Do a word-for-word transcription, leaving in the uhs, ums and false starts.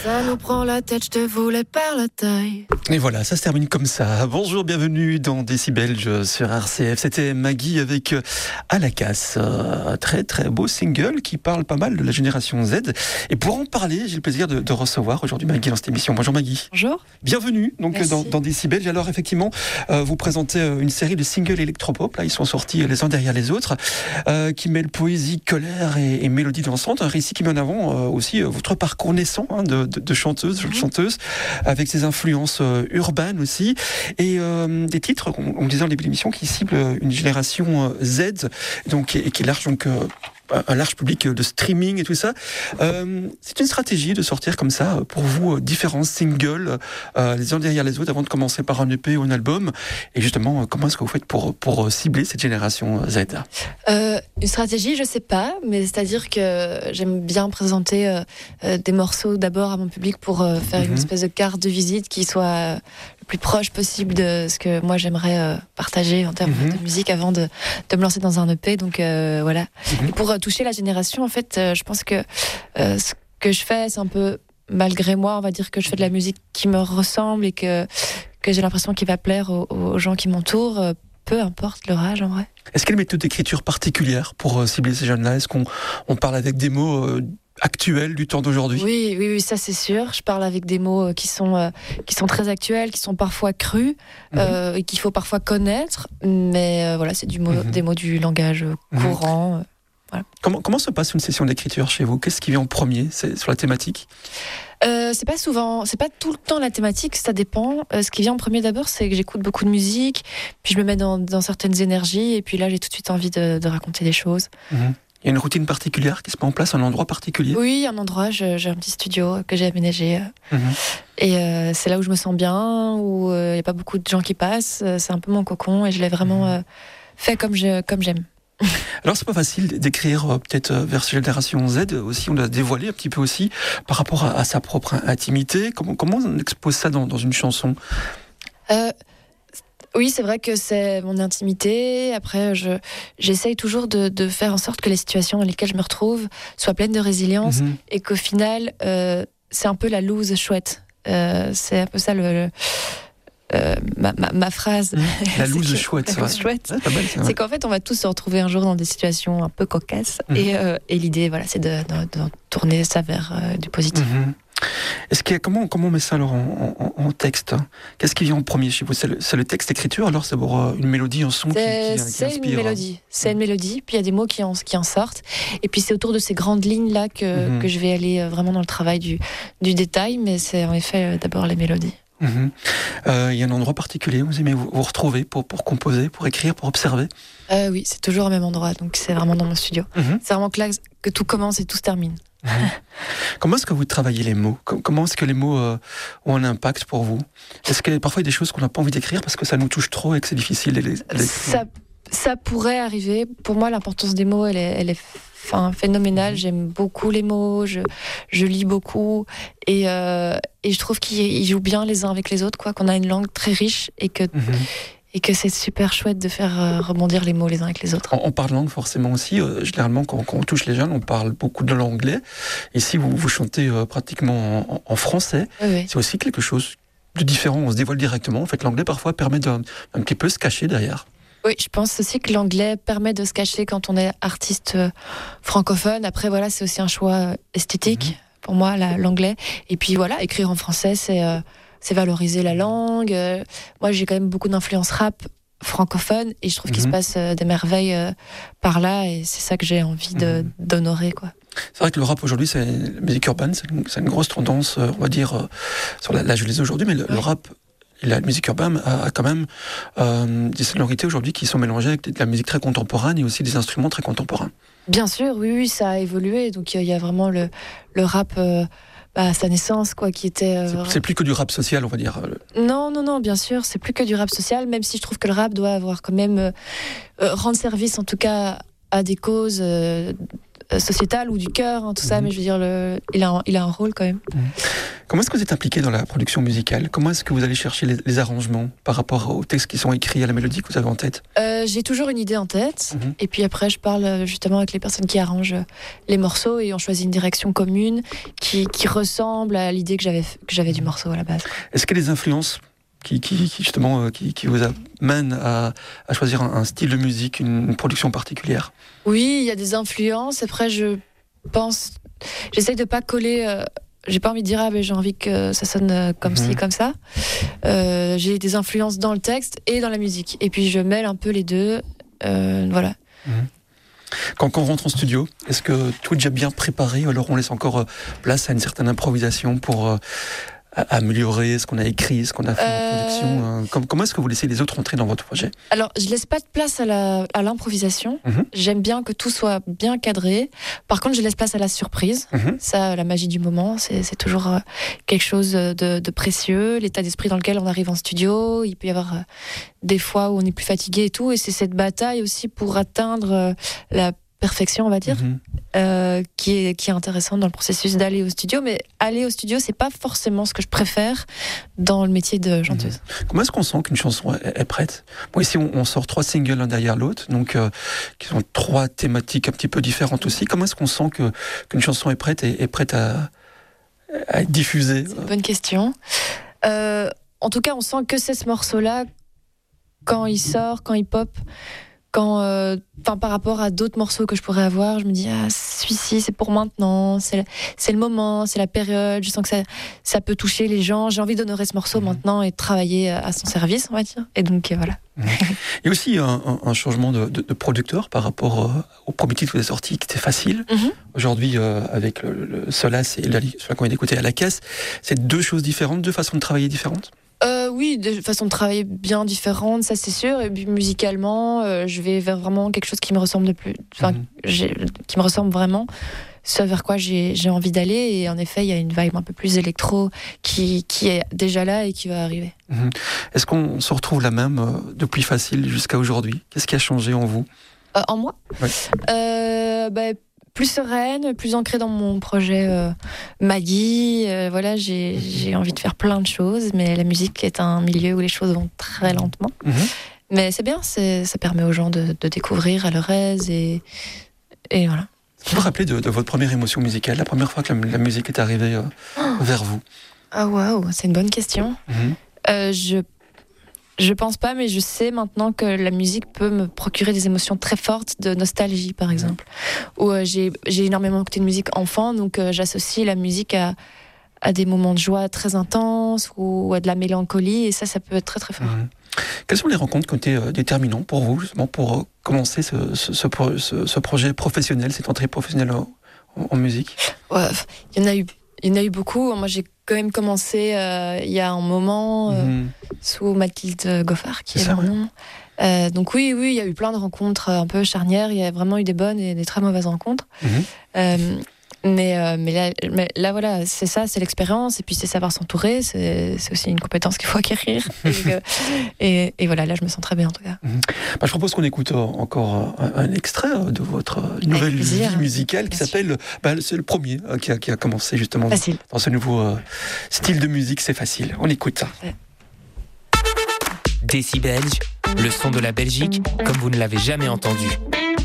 Ça nous prend la tête, je te voulais par la taille. Et voilà, ça se termine comme ça. Bonjour, bienvenue dans Décibelge sur R C F. C'était Maggie avec À la casse. Un très très beau single qui parle pas mal de la génération Z. Et pour en parler, j'ai le plaisir de, de recevoir aujourd'hui Maggie dans cette émission. Bonjour Maggie. Bonjour. Bienvenue donc dans, dans Décibelge. Alors effectivement, euh, vous présentez une série de singles électropop. Là, ils sont sortis les uns derrière les autres, euh, qui mêlent poésie, colère et, et mélodie dansante. Un récit qui met en avant euh, aussi euh, votre parcours naissant hein, de, de, de chanteuse, mmh. chanteuse, avec ses influences euh, urbaines aussi, et euh, des titres, on, on disait en début d'émission, qui ciblent une génération euh, Z, donc et qui est large, donc euh, un large public de streaming et tout ça. Euh, c'est une stratégie de sortir comme ça, pour vous, euh, différents singles, euh, les uns derrière les autres, avant de commencer par un E P ou un album. Et justement, comment est-ce que vous faites pour, pour cibler cette génération Z ? euh, Une stratégie, je sais pas, mais c'est-à-dire que j'aime bien présenter euh, euh, des morceaux d'abord à mon public pour euh, faire mm-hmm. une espèce de carte de visite qui soit euh, le plus proche possible de ce que moi j'aimerais euh, partager en termes mm-hmm. de musique avant de, de me lancer dans un E P. Donc euh, voilà. Mm-hmm. Et pour euh, toucher la génération, en fait, euh, je pense que euh, ce que je fais, c'est un peu malgré moi, on va dire que je fais de la musique qui me ressemble et que, que j'ai l'impression qu'il va plaire aux, aux gens qui m'entourent, euh, peu importe leur âge en vrai. Est-ce qu'il y a une méthode d'écriture particulière pour euh, cibler ces jeunes-là ? Est-ce qu'on on parle avec des mots euh, actuels du temps d'aujourd'hui ? Oui, oui, oui, ça c'est sûr. Je parle avec des mots qui sont, euh, qui sont très actuels, qui sont parfois crus, mm-hmm. euh, et qu'il faut parfois connaître. Mais euh, voilà, c'est du mot, mm-hmm. des mots du langage courant. Mm-hmm. Voilà. Comment, comment se passe une session d'écriture chez vous ? Qu'est-ce qui vient en premier ? C'est sur la thématique ? Euh, c'est pas souvent, c'est pas tout le temps la thématique, ça dépend. Euh, ce qui vient en premier d'abord, c'est que j'écoute beaucoup de musique, puis je me mets dans, dans certaines énergies, et puis là j'ai tout de suite envie de, de raconter des choses. Mmh. Il y a une routine particulière qui se met en place, un endroit particulier ? Oui, un endroit, je, j'ai un petit studio que j'ai aménagé, mmh. et euh, c'est là où je me sens bien, où il euh, n'y a pas beaucoup de gens qui passent, c'est un peu mon cocon, et je l'ai vraiment mmh. euh, fait comme, je, comme j'aime. Alors c'est pas facile d'écrire euh, peut-être euh, vers cette génération Z aussi, on a dévoilé un petit peu aussi par rapport à, à sa propre intimité. Comment, comment on expose ça dans, dans une chanson ? euh, Oui, c'est vrai que c'est mon intimité. Après, je, j'essaye toujours de, de faire en sorte que les situations dans lesquelles je me retrouve soient pleines de résilience mmh. et qu'au final, euh, c'est un peu la loose chouette. Euh, c'est un peu ça le... le Euh, ma, ma, ma phrase. La loose chouette, la loose chouette. Ouais, c'est, mal, c'est, c'est qu'en fait, on va tous se retrouver un jour dans des situations un peu cocasses. Mmh. Et, euh, et l'idée, voilà, c'est de, de, de tourner ça vers euh, du positif. Mmh. Est-ce qu'il y a, comment, comment on met ça alors en, en, en texte ? Qu'est-ce qui vient en premier chez vous ? C'est le, c'est le texte écriture, alors c'est pour euh, une mélodie, un son qui, qui, qui c'est inspire. C'est une mélodie. C'est une mélodie, puis il y a des mots qui en, qui en sortent. Et puis c'est autour de ces grandes lignes-là que, mmh. que je vais aller vraiment dans le travail du, du détail, mais c'est en effet d'abord les mélodies. Il mmh. euh, y a un endroit particulier où vous aimez vous, vous retrouver pour, pour composer, pour écrire, pour observer ? euh, Oui, c'est toujours au même endroit, donc c'est vraiment dans mon studio. Mmh. C'est vraiment que là que tout commence et tout se termine. Mmh. Comment est-ce que vous travaillez les mots ? Comment est-ce que les mots euh, ont un impact pour vous ? Est-ce qu'il y a parfois des choses qu'on n'a pas envie d'écrire parce que ça nous touche trop et que c'est difficile de les, de les... Ça, ça pourrait arriver. Pour moi, l'importance des mots, elle est... Elle est... Enfin, phénoménal, j'aime beaucoup les mots, je, je lis beaucoup et, euh, et je trouve qu'ils jouent bien les uns avec les autres, quoi, qu'on a une langue très riche et que, mm-hmm. et que c'est super chouette de faire euh, rebondir les mots les uns avec les autres. On, on parle langue forcément aussi, euh, généralement quand, quand on touche les jeunes, on parle beaucoup de l'anglais. Ici, vous, vous chantez euh, pratiquement en, en français, oui, oui. C'est aussi quelque chose de différent, on se dévoile directement. En fait, l'anglais parfois permet d'un un petit peu se cacher derrière. Oui, je pense aussi que l'anglais permet de se cacher quand on est artiste euh, francophone. Après, voilà, c'est aussi un choix esthétique mmh. pour moi, la, l'anglais. Et puis voilà, écrire en français, c'est, euh, c'est valoriser la langue. Euh, moi, j'ai quand même beaucoup d'influence rap francophone et je trouve mmh. qu'il se passe euh, des merveilles euh, par là et c'est ça que j'ai envie de, mmh. d'honorer, quoi. C'est vrai que le rap aujourd'hui, c'est la musique urbaine, c'est une, c'est une grosse tendance, on va dire, euh, sur la, la je les ai aujourd'hui, mais le, ouais. le rap... Et la musique urbaine a, a quand même euh, des sonorités aujourd'hui qui sont mélangées avec de la musique très contemporaine et aussi des instruments très contemporains. Bien sûr, oui, oui, ça a évolué. Donc il y, y a vraiment le, le rap euh, bah, à sa naissance, quoi, qui était. Euh, c'est, c'est plus que du rap social, on va dire. Non, non, non, bien sûr, c'est plus que du rap social, même si je trouve que le rap doit avoir quand même euh, euh, rendre service, en tout cas, à des causes. Euh, sociétale ou du cœur, hein, tout ça, mmh. mais je veux dire, le, il, a un, il a un rôle quand même. Mmh. Comment est-ce que vous êtes impliqué dans la production musicale? Comment est-ce que vous allez chercher les, les arrangements par rapport aux textes qui sont écrits, à la mélodie que vous avez en tête? euh, J'ai toujours une idée en tête, mmh. et puis après je parle justement avec les personnes qui arrangent les morceaux et on choisit une direction commune qui, qui ressemble à l'idée que j'avais, que j'avais du morceau à la base. Est-ce qu'il y a des influences Qui, qui, qui justement qui, qui vous amène à, à choisir un, un style de musique, une, une production particulière? Oui, il y a des influences. Après, je pense, j'essaye de pas coller. Euh, j'ai pas envie de dire ah ben j'ai envie que ça sonne comme mmh. ci, comme ça. Euh, j'ai des influences dans le texte et dans la musique. Et puis je mêle un peu les deux. Euh, voilà. Mmh. Quand, quand on rentre en studio, est-ce que tout est déjà bien préparé ou alors on laisse encore place à une certaine improvisation pour euh, améliorer ce qu'on a écrit, ce qu'on a fait euh... en production? Comment, comment est-ce que vous laissez les autres entrer dans votre projet? Alors, je laisse pas de place à, la, à l'improvisation. Mm-hmm. J'aime bien que tout soit bien cadré. Par contre, je laisse place à la surprise. Mm-hmm. Ça, la magie du moment, c'est, c'est toujours euh, quelque chose de, de précieux. L'état d'esprit dans lequel on arrive en studio, il peut y avoir euh, des fois où on est plus fatigué et tout. Et c'est cette bataille aussi pour atteindre euh, la perfection, on va dire, mmh. euh, qui est qui est intéressante dans le processus d'aller au studio. Mais aller au studio, c'est pas forcément ce que je préfère dans le métier de chanteuse. Mmh. Comment est-ce qu'on sent qu'une chanson est, est prête? Bon, ici, on, on sort trois singles l'un derrière l'autre, donc euh, qui sont trois thématiques un petit peu différentes aussi. Comment est-ce qu'on sent que qu'une chanson est prête et est prête à, à être diffusée? C'est une bonne question. Euh, en tout cas, on sent que c'est ce morceau-là quand il sort, quand il pop. Quand, euh, par rapport à d'autres morceaux que je pourrais avoir, je me dis ah celui-ci c'est pour maintenant, c'est le, c'est le moment, c'est la période. Je sens que ça, ça peut toucher les gens. J'ai envie d'honorer ce morceau mmh. maintenant et de travailler à son service, on va dire. Et donc voilà. Mmh. Il y a aussi un, un, un changement de, de, de producteur par rapport euh, au premier titre que vous avez sorti, qui était facile. Mmh. Aujourd'hui, euh, avec le, le Solace et celui qu'on vient d'écouter à la caisse, c'est deux choses différentes, deux façons de travailler différentes. Euh, oui, de façon de travailler bien différente, ça c'est sûr. Et puis musicalement, euh, je vais vers vraiment quelque chose qui me ressemble de plus, enfin, mmh. qui me ressemble vraiment. Ce vers quoi j'ai, j'ai envie d'aller. Et en effet, il y a une vibe un peu plus électro qui, qui est déjà là et qui va arriver. Mmh. Est-ce qu'on se retrouve la même euh, depuis Facile jusqu'à aujourd'hui? Qu'est-ce qui a changé en vous? euh, En moi ouais. euh, bah, plus sereine, plus ancrée dans mon projet euh, Maggie. Euh, voilà, j'ai, j'ai envie de faire plein de choses, mais la musique est un milieu où les choses vont très lentement. Mmh. Mais c'est bien, c'est, ça permet aux gens de, de découvrir à leur aise et, et voilà. Vous vous rappelez de, de votre première émotion musicale, la première fois que la, la musique est arrivée euh, oh. vers vous? Ah waouh, c'est une bonne question. Mmh. Euh, je Je pense pas, mais je sais maintenant que la musique peut me procurer des émotions très fortes de nostalgie, par exemple. Mmh. Où euh, j'ai, j'ai énormément écouté de musique enfant, donc euh, j'associe la musique à, à des moments de joie très intenses ou à de la mélancolie, et ça, ça peut être très très fort. Mmh. Quelles sont les rencontres qui ont été euh, déterminantes pour vous, justement, pour euh, commencer ce, ce, ce, ce, ce projet professionnel, cette entrée professionnelle en, en, en musique? Ouais, il y en a eu, il y en a eu beaucoup. Moi, j'ai quand même commencé euh, il y a un moment euh, mmh. sous Mathilde Goffard, qui c'est est mon nom. Euh, donc oui, oui, il y a eu plein de rencontres un peu charnières. Il y a vraiment eu des bonnes et des très mauvaises rencontres. Mmh. Euh, mais, euh, mais, là, mais là, voilà, c'est ça, c'est l'expérience. Et puis c'est savoir s'entourer. C'est, c'est aussi une compétence qu'il faut acquérir. et, que, et, et voilà, là, je me sens très bien en tout cas. Mmh. Bah, je propose qu'on écoute encore un, un extrait de votre nouvelle vie musicale qui s'appelle, bah, c'est le premier qui a, qui a commencé justement facile. Dans ce nouveau euh, style de musique, c'est facile. On écoute ça. Ouais. Décibelge, le son de la Belgique comme vous ne l'avez jamais entendu.